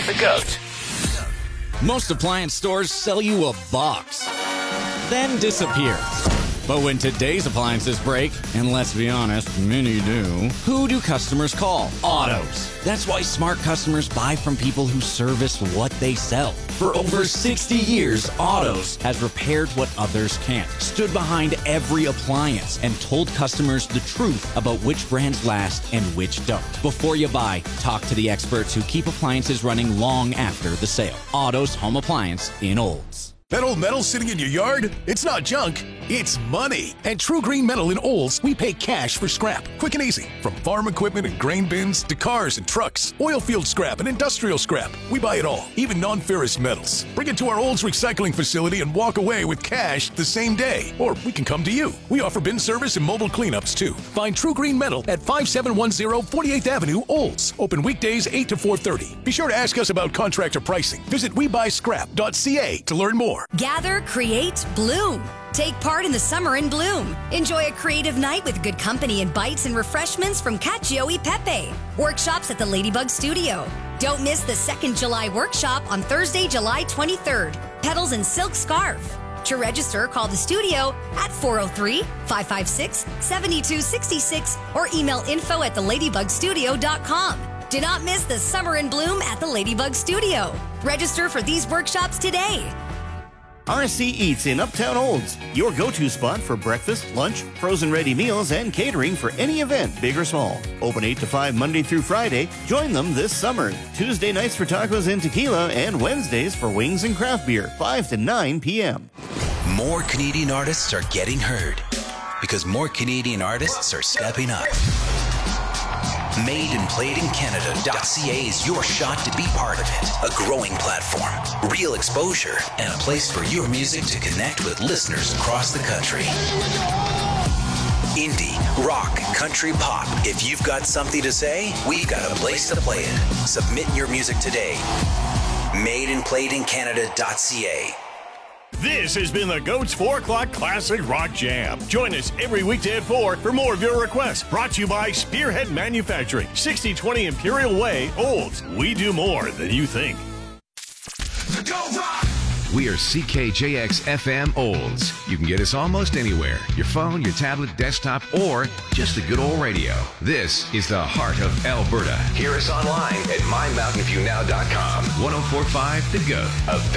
The GOAT. Most appliance stores sell you a box, then disappear. But when today's appliances break, and let's be honest, many do, who do customers call? Autos. That's why smart customers buy from people who service what they sell. For over 60 years, Autos has repaired what others can't, stood behind every appliance, and told customers the truth about which brands last and which don't. Before you buy, talk to the experts who keep appliances running long after the sale. Autos Home Appliance in Olds. That old metal sitting in your yard? It's not junk, it's money. At True Green Metal in Olds, we pay cash for scrap, quick and easy. From farm equipment and grain bins to cars and trucks, oil field scrap and industrial scrap. We buy it all, even non-ferrous metals. Bring it to our Olds recycling facility and walk away with cash the same day. Or we can come to you. We offer bin service and mobile cleanups too. Find True Green Metal at 5710 48th Avenue, Olds. Open weekdays 8 to 4:30. Be sure to ask us about contractor pricing. Visit webuyscrap.ca to learn more. Gather, create, bloom. Take part in the Summer in Bloom. Enjoy a creative night with good company and bites and refreshments from Cacio e Pepe. Workshops at the Ladybug Studio. Don't miss the 2nd July workshop on Thursday, July 23rd. Petals and Silk Scarf. To register, call the studio at 403-556-7266 or email info@theladybugstudio.com. Do not miss the Summer in Bloom at the Ladybug Studio. Register for these workshops today. RC Eats in Uptown Olds, your go-to spot for breakfast, lunch, frozen ready meals, and catering for any event, big or small. Open 8 to 5 Monday through Friday. Join them this summer. Tuesday nights for tacos and tequila, and Wednesdays for wings and craft beer, 5 to 9 p.m. More Canadian artists are getting heard because more Canadian artists are stepping up. MadeandPlayedInCanada.ca is your shot to be part of it. A growing platform, real exposure, and a place for your music to connect with listeners across the country. Indie, rock, country, pop. If you've got something to say, we've got a place to play it. Submit your music today. MadeandPlayedInCanada.ca. This has been the GOAT's 4 o'clock Classic Rock Jam. Join us every weekday at 4 for more of your requests. Brought to you by Spearhead Manufacturing, 6020 Imperial Way, Olds. We do more than you think. We are CKJX FM Olds. You can get us almost anywhere. Your phone, your tablet, desktop, or just a good old radio. This is the heart of Alberta. Hear us online at mymountainviewnow.com. 1045 The GOAT.